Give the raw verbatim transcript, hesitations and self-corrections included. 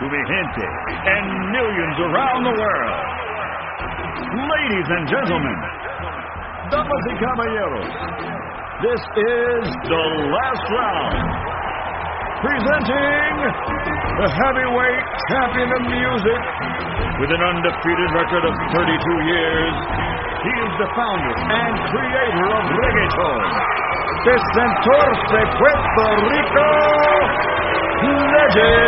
to mi gente and millions around the world. Ladies and gentlemen, damas y caballeros, this is the last round. Presenting the heavyweight champion of music with an undefeated record of thirty-two years. He is the founder and creator of reggaeton. The Centaurs de Puerto Rico, Legend.